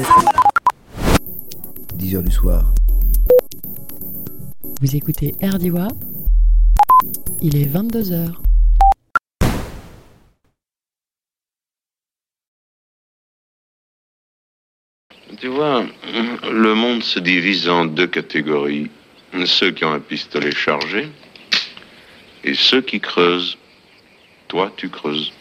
10h du soir. Vous écoutez RDIWA, il est 22h. Tu vois, le monde se divise en deux catégories. Ceux qui ont un pistolet chargé et ceux qui creusent. Toi, tu creuses.